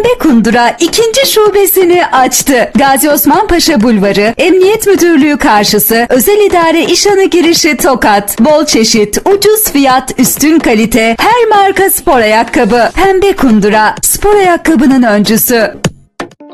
Pembe Kundura ikinci şubesini açtı. Gazi Osman Paşa Bulvarı, Emniyet Müdürlüğü karşısı, Özel İdare İşhanı girişi Tokat. Bol çeşit, ucuz fiyat, üstün kalite, her marka spor ayakkabı. Pembe Kundura, spor ayakkabının öncüsü.